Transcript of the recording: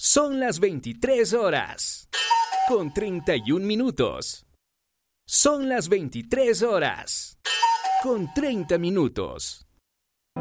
Son las 23 horas, con 31 minutos. Son las 23 horas, con 30 minutos.